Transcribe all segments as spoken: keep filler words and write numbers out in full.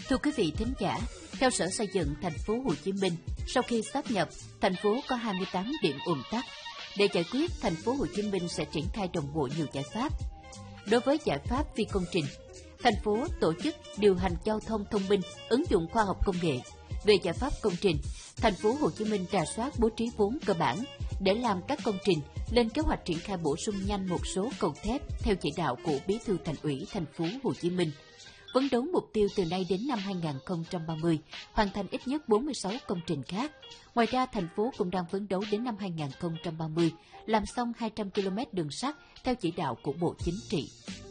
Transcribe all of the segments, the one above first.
Thưa quý vị thính giả, theo Sở Xây dựng Thành phố Hồ Chí Minh, sau khi sáp nhập, thành phố có hai mươi tám điểm ùn tắc. Để giải quyết, Thành phố Hồ Chí Minh sẽ triển khai đồng bộ nhiều giải pháp. Đối với giải pháp phi công trình, thành phố tổ chức điều hành giao thông thông minh, ứng dụng khoa học công nghệ. Về giải pháp công trình, Thành phố Hồ Chí Minh rà soát bố trí vốn cơ bản để làm các công trình, lên kế hoạch triển khai bổ sung nhanh một số cầu thép theo chỉ đạo của Bí thư Thành ủy Thành phố Hồ Chí Minh. Phấn đấu mục tiêu từ nay đến năm hai nghìn không trăm ba mươi hoàn thành ít nhất bốn mươi sáu công trình khác. Ngoài ra, thành phố cũng đang phấn đấu đến năm hai nghìn không trăm ba mươi làm xong hai trăm ki lô mét đường sắt theo chỉ đạo của Bộ Chính trị.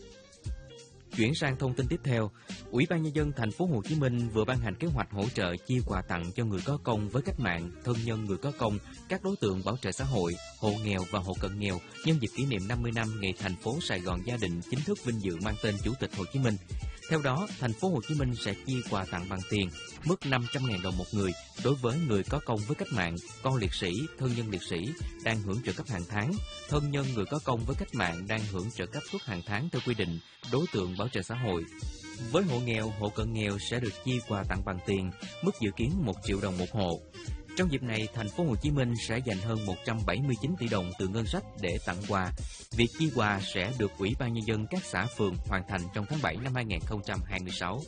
Chuyển sang thông tin tiếp theo, Ủy ban Nhân dân Thành phố Hồ Chí Minh vừa ban hành kế hoạch hỗ trợ chia quà tặng cho người có công với cách mạng, thân nhân người có công, các đối tượng bảo trợ xã hội, hộ nghèo và hộ cận nghèo nhân dịp kỷ niệm năm mươi năm ngày thành phố Sài Gòn gia đình chính thức vinh dự mang tên Chủ tịch Hồ Chí Minh. Theo đó, Thành phố Hồ Chí Minh sẽ chia quà tặng bằng tiền, mức năm trăm nghìn đồng một người đối với người có công với cách mạng, con liệt sĩ, thân nhân liệt sĩ đang hưởng trợ cấp hàng tháng, thân nhân người có công với cách mạng đang hưởng trợ cấp suốt hàng tháng theo quy định, đối tượng bảo trợ xã hội. Với hộ nghèo, hộ cận nghèo sẽ được chia quà tặng bằng tiền, mức dự kiến một triệu đồng một hộ. Trong dịp này, Thành phố Hồ Chí Minh sẽ dành hơn một trăm bảy mươi chín tỷ đồng từ ngân sách để tặng quà. Việc chia quà sẽ được Ủy ban Nhân dân các xã phường hoàn thành trong tháng bảy năm hai nghìn không trăm hai mươi sáu.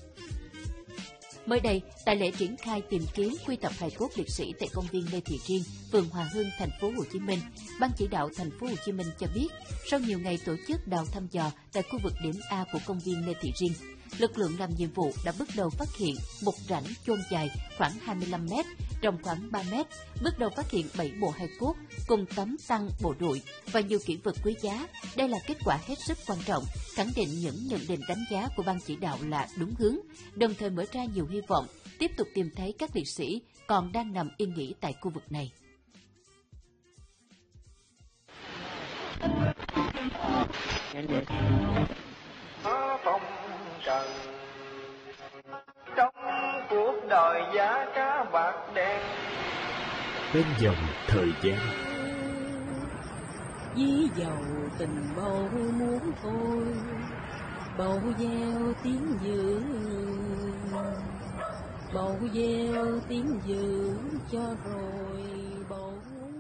Mới đây, tại lễ triển khai tìm kiếm quy tập hài cốt liệt sĩ tại công viên Lê Thị Riêng, phường Hòa Hưng, Thành phố Hồ Chí Minh, Ban chỉ đạo Thành phố Hồ Chí Minh cho biết, sau nhiều ngày tổ chức đào thăm dò tại khu vực điểm A của công viên Lê Thị Riêng, lực lượng làm nhiệm vụ đã bước đầu phát hiện một rãnh chôn dài khoảng hai mươi lăm mét, rộng khoảng ba mét, bước đầu phát hiện bảy bộ hài cốt cùng tấm tăng bộ đội và nhiều kỷ vật quý giá. Đây là kết quả hết sức quan trọng, khẳng định những nhận định đánh giá của ban chỉ đạo là đúng hướng, đồng thời mở ra nhiều hy vọng tiếp tục tìm thấy các liệt sĩ còn đang nằm yên nghỉ tại khu vực này. Phong trần trong cuộc đời giá cá bạc đen bên dòng thời gian, dí dầu tình bầu muốn thôi, bầu gieo tiếng dự, bầu gieo tiếng dự cho rồi bầu.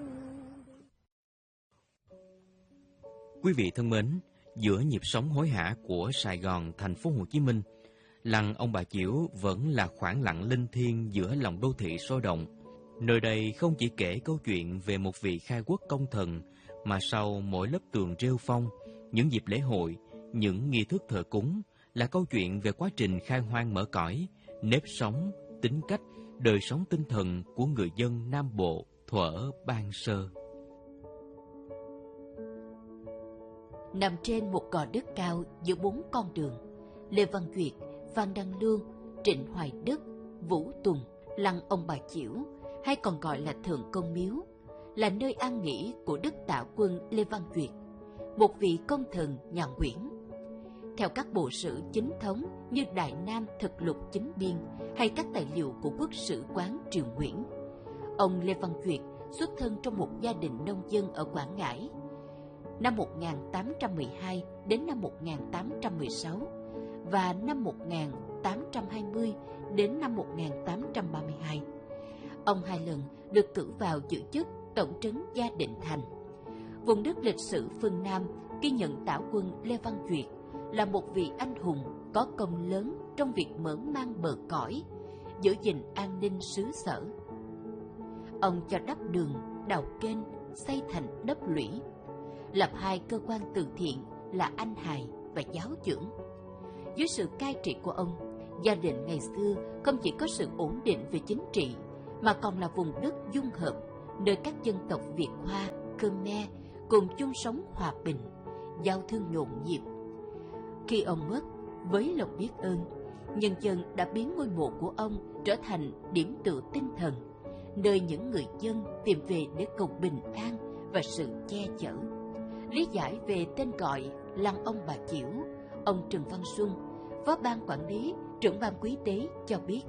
Quý vị thân mến, giữa nhịp sống hối hả của Sài Gòn, Thành phố Hồ Chí Minh, lăng ông bà Chiểu vẫn là khoảng lặng linh thiêng giữa lòng đô thị sôi động. Nơi đây không chỉ kể câu chuyện về một vị khai quốc công thần, mà sau mỗi lớp tường rêu phong, những dịp lễ hội, những nghi thức thờ cúng là câu chuyện về quá trình khai hoang mở cõi, nếp sống, tính cách, đời sống tinh thần của người dân Nam Bộ thuở ban sơ. Nằm trên một gò đất cao giữa bốn con đường, Lê Văn Duyệt, Phan Đăng Lương, Trịnh Hoài Đức, Vũ Tùng, lăng ông bà Chiểu, hay còn gọi là Thượng Công Miếu, là nơi an nghỉ của Đức Tạ Quân Lê Văn Duyệt, một vị công thần nhà Nguyễn. Theo các bộ sử chính thống như Đại Nam Thực Lục Chính Biên hay các tài liệu của Quốc sử quán Triều Nguyễn, ông Lê Văn Duyệt xuất thân trong một gia đình nông dân ở Quảng Ngãi. Năm một nghìn tám trăm mười hai đến năm một nghìn tám trăm mười sáu và năm một nghìn tám trăm hai mươi đến năm một nghìn tám trăm ba mươi hai. Ông hai lần được cử vào giữ chức tổng trấn Gia Định Thành. Vùng đất lịch sử phương Nam ghi nhận Tả Quân Lê Văn Duyệt là một vị anh hùng có công lớn trong việc mở mang bờ cõi, giữ gìn an ninh xứ sở. Ông cho đắp đường, đào kênh, xây thành đắp lũy, lập hai cơ quan từ thiện là Anh Hài và Giáo trưởng. Dưới sự cai trị của ông, Gia Định ngày xưa không chỉ có sự ổn định về chính trị, mà còn là vùng đất dung hợp, nơi các dân tộc Việt Hoa, Khmer cùng chung sống hòa bình, giao thương nhộn nhịp. Khi ông mất, với lòng biết ơn, nhân dân đã biến ngôi mộ của ông trở thành điểm tựa tinh thần, nơi những người dân tìm về để cầu bình an và sự che chở. Lý giải về tên gọi lăng ông bà Chiểu, ông Trần Văn Xuân, Phó ban quản lý, trưởng ban quý tế cho biết.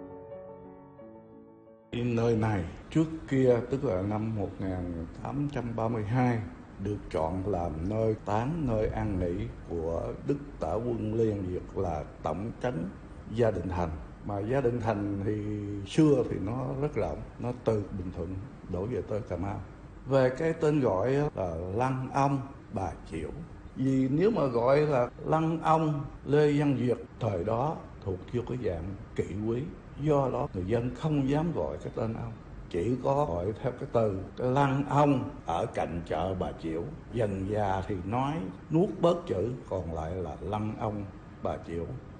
Nơi này trước kia, tức là năm một nghìn tám trăm ba mươi hai, được chọn làm nơi táng, nơi an nghỉ của Đức Tả Quân Lê Văn Duyệt là tổng trấn Gia Định Thành. Mà gia đình Thành thì xưa thì nó rất rộng, nó từ Bình Thuận đổ về tới Cà Mau. Về cái tên gọi là Lăng Ông Bà Chiểu, vì nếu mà gọi là Lăng Ông Lê Văn Duyệt thời đó thuộc vô cái dạng kỵ quý, do đó người dân không dám gọi cái tên ông, chỉ có gọi theo cái từ cái Lăng Ông ở cạnh chợ Bà Chiểu. Dần già thì nói nuốt bớt chữ, còn lại là Lăng Ông Bà Chiểu.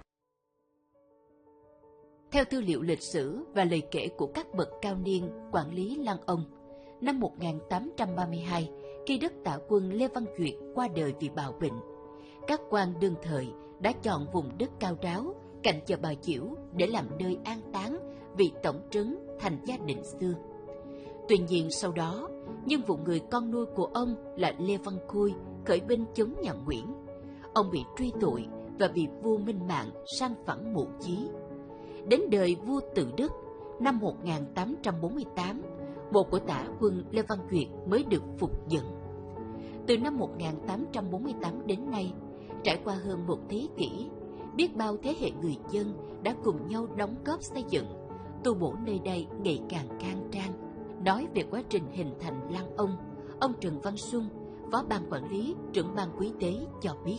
Theo tư liệu lịch sử và lời kể của các bậc cao niên quản lý Lăng Ông, năm một nghìn tám trăm ba mươi hai, khi Đức Tả Quân Lê Văn Duyệt qua đời vì bạo bệnh, các quan đương thời đã chọn vùng đất cao ráo cạnh chợ Bà Chiểu để làm nơi an táng vị tổng trấn Thành Gia Định xưa. Tuy nhiên sau đó, nhân vụ người con nuôi của ông là Lê Văn Khôi khởi binh chống nhà Nguyễn, ông bị truy tội và bị vua Minh Mạng sang phẳng mộ chí. Đến đời vua Tự Đức năm một nghìn tám trăm bốn mươi tám, mộ của Tả Quân Lê Văn Duyệt mới được phục dựng. Từ năm một nghìn tám trăm bốn mươi tám đến nay, trải qua hơn một thế kỷ, biết bao thế hệ người dân đã cùng nhau đóng góp xây dựng, tu bổ nơi đây ngày càng khang trang. Nói về quá trình hình thành Lăng Ông, ông Trần Văn Xuân, Phó Ban Quản lý, Trưởng Ban Quý tế cho biết.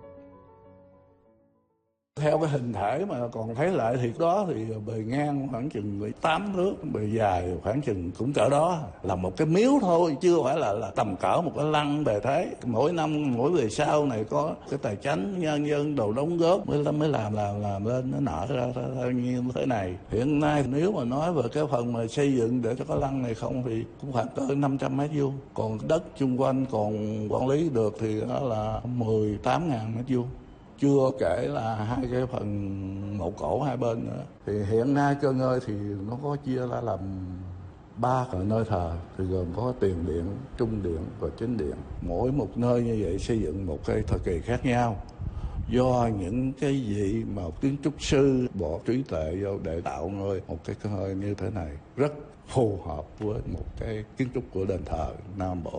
Theo cái hình thể mà còn thấy lại thì đó thì bề ngang khoảng chừng tám thước, bề dài khoảng chừng cũng cỡ đó, là một cái miếu thôi, chưa phải là, là tầm cỡ một cái lăng bề thế. Mỗi năm mỗi về sau này có cái tài chánh nhân dân đồ đóng góp mới mới làm làm làm lên nó nở ra, ra, ra như thế này. Hiện nay nếu mà nói về cái phần mà xây dựng để cho cái lăng này không thì cũng khoảng cỡ năm trăm mét vuông, còn đất chung quanh còn quản lý được thì nó là mười tám ngàn mét vuông. Chưa kể là hai cái phần mộ cổ hai bên nữa. Thì hiện nay cơ ngơi thì nó có chia ra làm ba nơi thờ, thì gồm có tiền điện, trung điện và chính điện. Mỗi một nơi như vậy xây dựng một cái thời kỳ khác nhau, do những cái gì mà kiến trúc sư bỏ trí tuệ vô để tạo ngôi một cái cơ ngơi như thế này rất phù hợp với một cái kiến trúc của đền thờ Nam Bộ.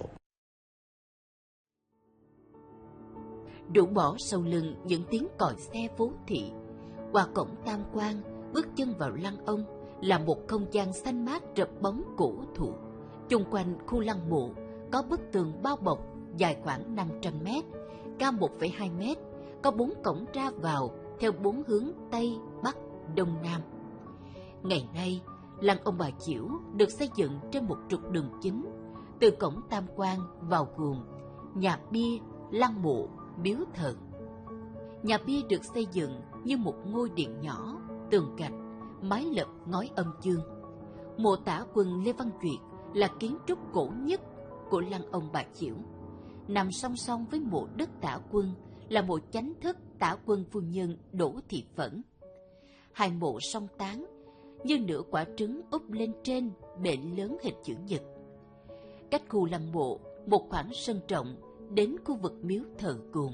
Đủ bỏ sau lưng những tiếng còi xe phố thị, qua cổng Tam Quan, bước chân vào Lăng Ông là một không gian xanh mát rợp bóng cổ thụ. Chung quanh khu lăng mộ có bức tường bao bọc dài khoảng năm trăm mét, cao một phẩy hai mét, có bốn cổng ra vào theo bốn hướng Tây, Bắc, Đông, Nam. Ngày nay, Lăng Ông Bà Chiểu được xây dựng trên một trục đường chính, từ cổng Tam Quan vào gồm nhà bia, lăng mộ, miếu thờ. Nhà bia được xây dựng như một ngôi điện nhỏ, tường gạch, mái lợp ngói âm dương. Mộ Tả Quân Lê Văn Duyệt là kiến trúc cổ nhất của Lăng Ông Bà Chiểu. Nằm song song với mộ Đất Tả Quân là mộ chánh thức Tả Quân phu nhân Đỗ Thị Phẫn. Hai mộ song tán như nửa quả trứng úp lên trên bệ lớn hình chữ nhật. Cách khu lăng mộ một khoảng sân rộng đến khu vực miếu thờ gồm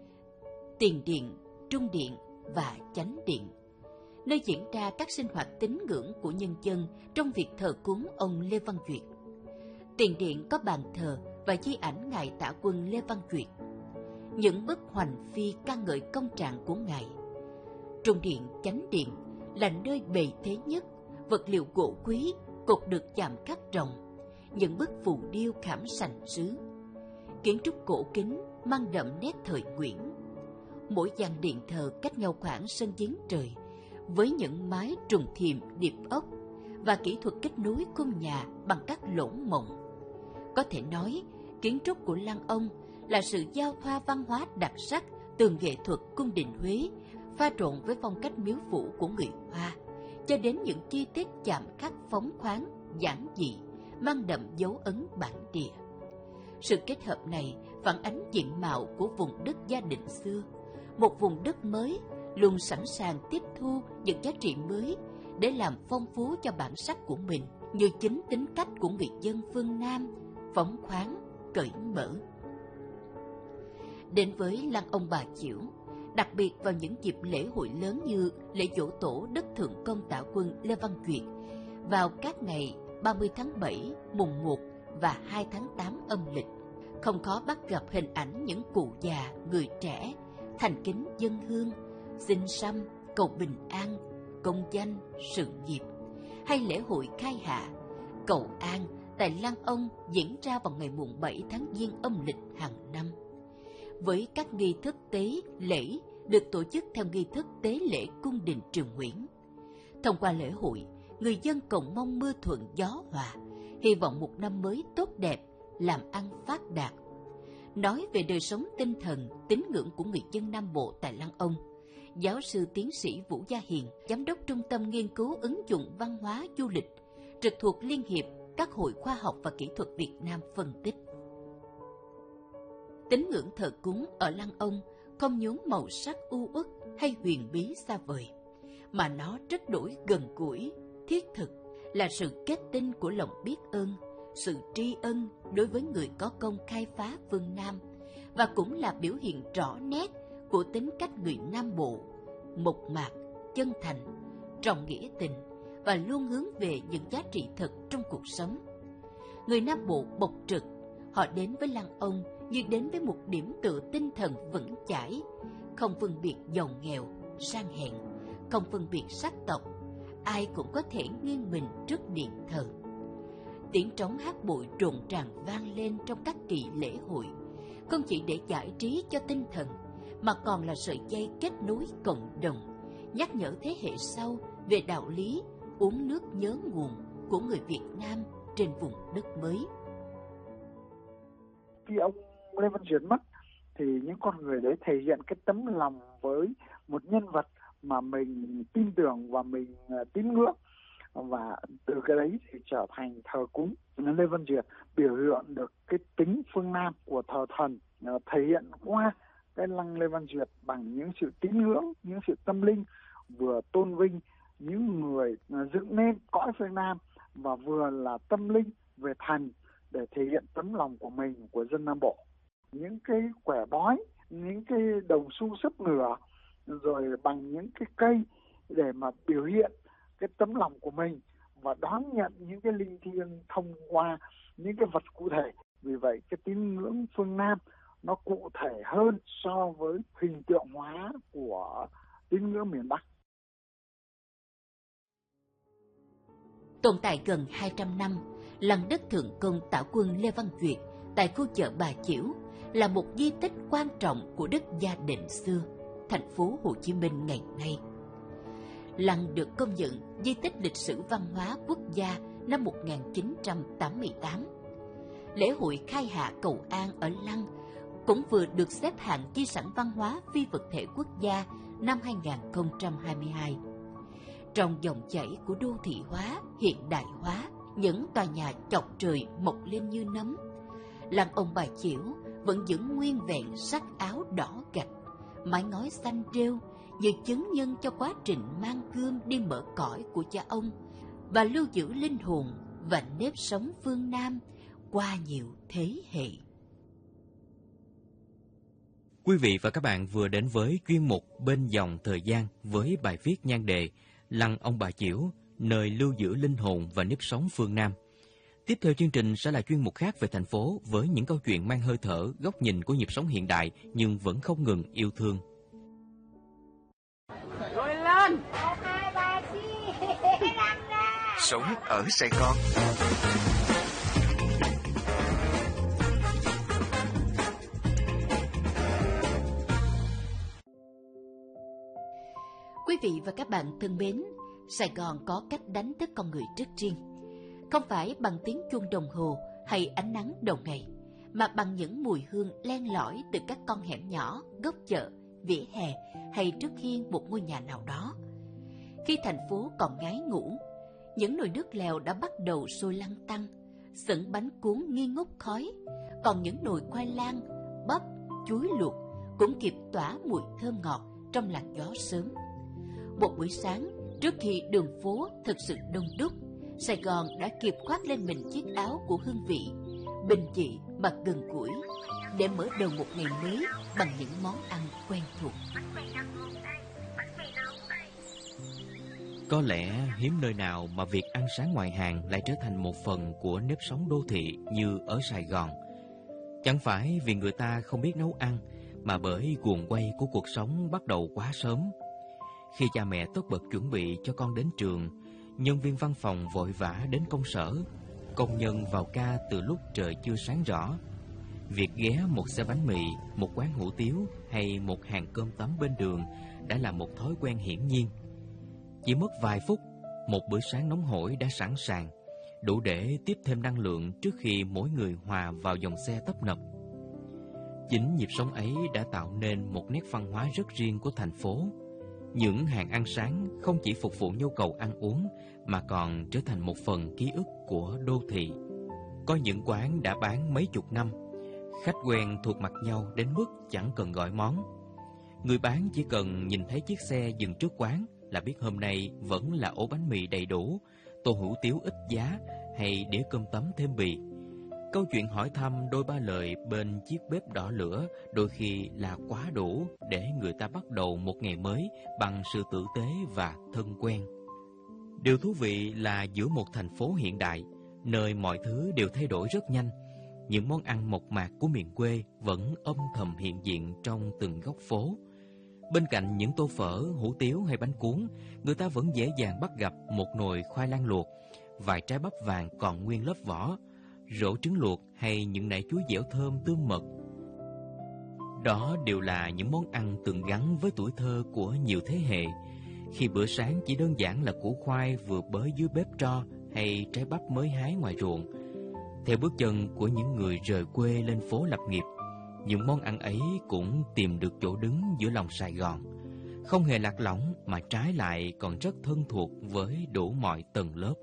tiền điện, trung điện và chánh điện, nơi diễn ra các sinh hoạt tín ngưỡng của nhân dân trong việc thờ cúng ông Lê Văn Duyệt. Tiền điện có bàn thờ và di ảnh ngài Tả Quân Lê Văn Duyệt, những bức hoành phi ca ngợi công trạng của ngài. Trung điện, chánh điện là nơi bề thế nhất, vật liệu gỗ quý, cột được chạm khắc rồng, những bức phù điêu khảm sành sứ. Kiến trúc cổ kính mang đậm nét thời Nguyễn. Mỗi gian điện thờ cách nhau khoảng sân giếng trời, với những mái trùng thiềm điệp ốc và kỹ thuật kết nối cung nhà bằng các lỗ mộng. Có thể nói, kiến trúc của Lăng Ông là sự giao thoa văn hóa đặc sắc từ nghệ thuật cung đình Huế pha trộn với phong cách miếu phủ của người Hoa, cho đến những chi tiết chạm khắc phóng khoáng, giản dị, mang đậm dấu ấn bản địa. Sự kết hợp này phản ánh diện mạo của vùng đất Gia Định xưa, một vùng đất mới luôn sẵn sàng tiếp thu những giá trị mới để làm phong phú cho bản sắc của mình, như chính tính cách của người dân phương Nam, phóng khoáng, cởi mở. Đến với Lăng Ông Bà Chiểu, đặc biệt vào những dịp lễ hội lớn như lễ giỗ tổ Đất Thượng Công Tả Quân Lê Văn Duyệt vào các ngày ba mươi tháng bảy, mùng một và hai tháng tám âm lịch, không khó bắt gặp hình ảnh những cụ già, người trẻ thành kính dâng hương, xin săm, cầu bình an, công danh, sự nghiệp, hay lễ hội khai hạ, cầu an tại Lăng Ông diễn ra vào ngày mùng bảy tháng Giêng âm lịch hàng năm. Với các nghi thức tế lễ được tổ chức theo nghi thức tế lễ cung đình Triều Nguyễn. Thông qua lễ hội, người dân cầu mong mưa thuận gió hòa, hy vọng một năm mới tốt đẹp, làm ăn phát đạt. Nói về đời sống tinh thần, tín ngưỡng của người dân Nam Bộ tại Lăng Ông, giáo sư tiến sĩ Vũ Gia Hiền, giám đốc Trung tâm Nghiên cứu ứng dụng văn hóa du lịch, trực thuộc Liên hiệp các hội khoa học và kỹ thuật Việt Nam phân tích. Tín ngưỡng thờ cúng ở Lăng Ông không nhốn màu sắc u uất hay huyền bí xa vời, mà nó rất đổi gần gũi, thiết thực, là sự kết tinh của lòng biết ơn, sự tri ân đối với người có công khai phá phương Nam, và cũng là biểu hiện rõ nét của tính cách người Nam Bộ, mộc mạc, chân thành, trọng nghĩa tình và luôn hướng về những giá trị thật trong cuộc sống. Người Nam Bộ bộc trực, họ đến với Lăng Ông như đến với một điểm tựa tinh thần vững chãi, không phân biệt giàu nghèo, sang hèn, không phân biệt sắc tộc, ai cũng có thể nghiêng mình trước điện thờ. Tiếng trống hát bội rộn ràng vang lên trong các kỳ lễ hội, không chỉ để giải trí cho tinh thần, mà còn là sợi dây kết nối cộng đồng, nhắc nhở thế hệ sau về đạo lý uống nước nhớ nguồn của người Việt Nam trên vùng đất mới. Khi ông Lê Văn Duyệt mất thì những con người đấy thể hiện cái tấm lòng với một nhân vật mà mình tin tưởng và mình tín ngưỡng, và từ cái đấy thì trở thành thờ cúng Lê Văn Duyệt, biểu hiện được cái tính phương Nam của thờ thần, thể hiện qua cái lăng Lê Văn Duyệt bằng những sự tín ngưỡng, những sự tâm linh, vừa tôn vinh những người dựng nên cõi phương Nam và vừa là tâm linh về thần để thể hiện tấm lòng của mình, của dân Nam Bộ. Những cái quẻ bói, những cái đồng xu sấp ngửa, rồi bằng những cái cây để mà biểu hiện cái tấm lòng của mình và đón nhận những cái linh thiêng thông qua những cái vật cụ thể. Vì vậy cái tín ngưỡng phương Nam nó cụ thể hơn so với hình tượng hóa của tín ngưỡng miền Bắc. Tồn tại gần hai trăm năm, lăng đất Thượng Công Tảo Quân Lê Văn Duyệt tại khu chợ Bà Chiểu là một di tích quan trọng của đất Gia Định xưa, thành phố Hồ Chí Minh ngày nay. Lăng được công nhận di tích lịch sử văn hóa quốc gia năm một nghìn chín trăm tám mươi tám. Lễ hội khai hạ cầu an ở Lăng cũng vừa được xếp hạng di sản văn hóa phi vật thể quốc gia năm hai nghìn không trăm hai mươi hai. Trong dòng chảy của đô thị hóa, hiện đại hóa, những tòa nhà chọc trời mọc lên như nấm, lăng ông Bà Chiểu vẫn giữ nguyên vẹn sắc áo đỏ gạch, mái ngói xanh rêu như chứng nhân cho quá trình mang gươm đi mở cõi của cha ông và lưu giữ linh hồn và nếp sống phương Nam qua nhiều thế hệ. Quý vị và các bạn vừa đến với chuyên mục Bên dòng thời gian với bài viết nhan đề Lăng ông Bà Chiểu, nơi lưu giữ linh hồn và nếp sống phương Nam. Tiếp theo chương trình sẽ là chuyên mục khác về thành phố với những câu chuyện mang hơi thở, góc nhìn của nhịp sống hiện đại nhưng vẫn không ngừng yêu thương. Rồi lên! Hai bà chi! Sống ở Sài Gòn. Quý vị và các bạn thân mến, Sài Gòn có cách đánh thức con người rất riêng. Không phải bằng tiếng chuông đồng hồ hay ánh nắng đầu ngày, mà bằng những mùi hương len lỏi từ các con hẻm nhỏ, góc chợ, vỉa hè hay trước hiên một ngôi nhà nào đó. Khi thành phố còn ngái ngủ, những nồi nước lèo đã bắt đầu sôi lăn tăn, sửng bánh cuốn nghi ngút khói, còn những nồi khoai lang, bắp, chuối luộc cũng kịp tỏa mùi thơm ngọt trong làn gió sớm. Một buổi sáng, trước khi đường phố thực sự đông đúc, Sài Gòn đã kịp khoác lên mình chiếc áo của hương vị, bình dị mà gần gũi, để mở đầu một ngày mới bằng những món ăn quen thuộc. Có lẽ hiếm nơi nào mà việc ăn sáng ngoài hàng lại trở thành một phần của nếp sống đô thị như ở Sài Gòn. Chẳng phải vì người ta không biết nấu ăn, mà bởi guồng quay của cuộc sống bắt đầu quá sớm. Khi cha mẹ tất bật chuẩn bị cho con đến trường, nhân viên văn phòng vội vã đến công sở, công nhân vào ca từ lúc trời chưa sáng rõ. Việc ghé một xe bánh mì, một quán hủ tiếu hay một hàng cơm tấm bên đường đã là một thói quen hiển nhiên. Chỉ mất vài phút, một bữa sáng nóng hổi đã sẵn sàng, đủ để tiếp thêm năng lượng trước khi mỗi người hòa vào dòng xe tấp nập. Chính nhịp sống ấy đã tạo nên một nét văn hóa rất riêng của thành phố. Những hàng ăn sáng không chỉ phục vụ nhu cầu ăn uống mà còn trở thành một phần ký ức của đô thị. Có những quán đã bán mấy chục năm, khách quen thuộc mặt nhau đến mức chẳng cần gọi món. Người bán chỉ cần nhìn thấy chiếc xe dừng trước quán là biết hôm nay vẫn là ổ bánh mì đầy đủ, tô hủ tiếu ít giá hay đĩa cơm tấm thêm bì. Câu chuyện hỏi thăm đôi ba lời bên chiếc bếp đỏ lửa đôi khi là quá đủ để người ta bắt đầu một ngày mới bằng sự tử tế và thân quen. Điều thú vị là giữa một thành phố hiện đại, nơi mọi thứ đều thay đổi rất nhanh, những món ăn mộc mạc của miền quê vẫn âm thầm hiện diện trong từng góc phố. Bên cạnh những tô phở, hủ tiếu hay bánh cuốn, người ta vẫn dễ dàng bắt gặp một nồi khoai lang luộc, vài trái bắp vàng còn nguyên lớp vỏ, rổ trứng luộc hay những nải chuối dẻo thơm tương mật. Đó đều là những món ăn từng gắn với tuổi thơ của nhiều thế hệ, khi bữa sáng chỉ đơn giản là củ khoai vừa bới dưới bếp tro hay trái bắp mới hái ngoài ruộng. Theo bước chân của những người rời quê lên phố lập nghiệp, những món ăn ấy cũng tìm được chỗ đứng giữa lòng Sài Gòn, không hề lạc lõng mà trái lại còn rất thân thuộc với đủ mọi tầng lớp.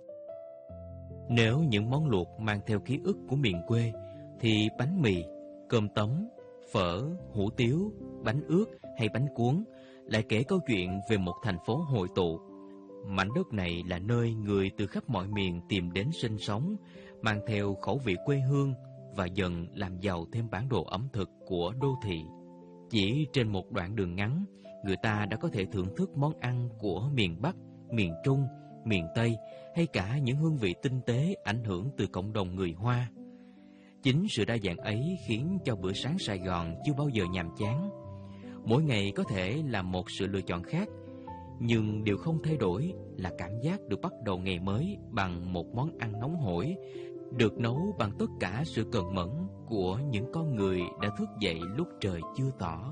Nếu những món luộc mang theo ký ức của miền quê, thì bánh mì, cơm tấm, phở, hủ tiếu, bánh ướt hay bánh cuốn lại kể câu chuyện về một thành phố hội tụ. Mảnh đất này là nơi người từ khắp mọi miền tìm đến sinh sống, mang theo khẩu vị quê hương và dần làm giàu thêm bản đồ ẩm thực của đô thị. Chỉ trên một đoạn đường ngắn, người ta đã có thể thưởng thức món ăn của miền Bắc, miền Trung, miền Tây hay cả những hương vị tinh tế ảnh hưởng từ cộng đồng người Hoa. Chính sự đa dạng ấy khiến cho bữa sáng Sài Gòn chưa bao giờ nhàm chán. Mỗi ngày có thể là một sự lựa chọn khác, nhưng điều không thay đổi là cảm giác được bắt đầu ngày mới bằng một món ăn nóng hổi, được nấu bằng tất cả sự cần mẫn của những con người đã thức dậy lúc trời chưa tỏ.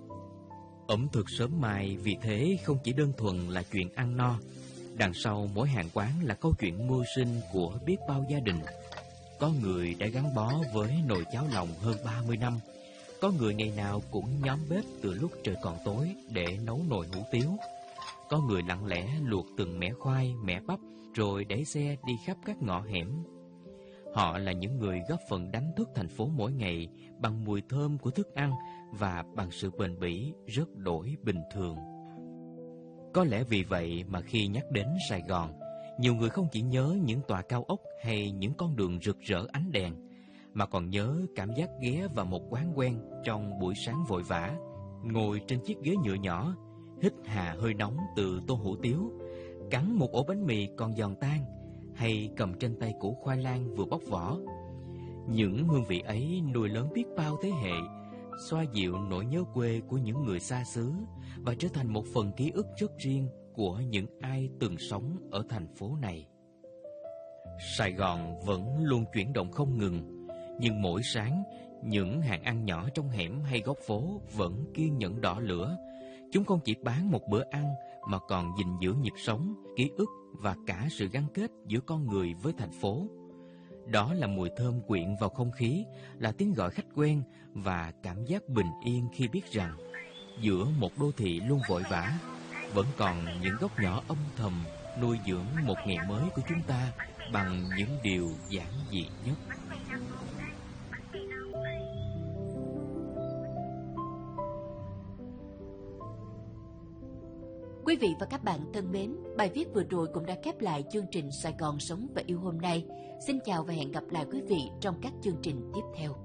Ẩm thực sớm mai vì thế không chỉ đơn thuần là chuyện ăn no. Đằng sau mỗi hàng quán là câu chuyện mưu sinh của biết bao gia đình. Có người đã gắn bó với nồi cháo lòng hơn ba mươi năm. Có người ngày nào cũng nhóm bếp từ lúc trời còn tối để nấu nồi hủ tiếu. Có người lặng lẽ luộc từng mẻ khoai, mẻ bắp rồi đẩy xe đi khắp các ngõ hẻm. Họ là những người góp phần đánh thức thành phố mỗi ngày bằng mùi thơm của thức ăn và bằng sự bền bỉ rất đổi bình thường. Có lẽ vì vậy mà khi nhắc đến Sài Gòn, nhiều người không chỉ nhớ những tòa cao ốc hay những con đường rực rỡ ánh đèn, mà còn nhớ cảm giác ghé vào một quán quen trong buổi sáng vội vã, ngồi trên chiếc ghế nhựa nhỏ, hít hà hơi nóng từ tô hủ tiếu, cắn một ổ bánh mì còn giòn tan, hay cầm trên tay củ khoai lang vừa bóc vỏ. Những hương vị ấy nuôi lớn biết bao thế hệ, xoa dịu nỗi nhớ quê của những người xa xứ và trở thành một phần ký ức rất riêng của những ai từng sống ở thành phố này. Sài Gòn vẫn luôn chuyển động không ngừng, nhưng mỗi sáng, những hàng ăn nhỏ trong hẻm hay góc phố vẫn kiên nhẫn đỏ lửa. Chúng không chỉ bán một bữa ăn mà còn gìn giữ nhịp sống, ký ức và cả sự gắn kết giữa con người với thành phố. Đó là mùi thơm quyện vào không khí, là tiếng gọi khách quen và cảm giác bình yên khi biết rằng giữa một đô thị luôn vội vã, vẫn còn những góc nhỏ âm thầm nuôi dưỡng một ngày mới của chúng ta bằng những điều giản dị nhất. Quý vị và các bạn thân mến, bài viết vừa rồi cũng đã khép lại chương trình Sài Gòn Sống và Yêu hôm nay. Xin chào và hẹn gặp lại quý vị trong các chương trình tiếp theo.